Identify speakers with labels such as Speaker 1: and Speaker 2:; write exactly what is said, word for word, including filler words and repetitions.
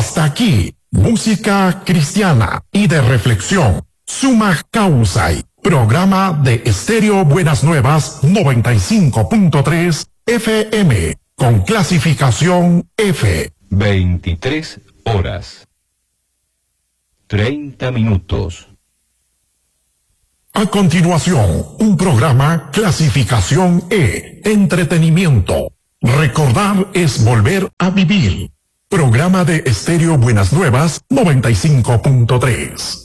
Speaker 1: Hasta aquí, música cristiana y de reflexión. Suma Causa, programa de Estéreo Buenas Nuevas noventa y cinco punto tres F M, con clasificación F.
Speaker 2: veintitrés horas. treinta minutos.
Speaker 1: A continuación, un programa clasificación E, entretenimiento. Recordar es volver a vivir. Programa de Estéreo Buenas Nuevas noventa y cinco punto tres.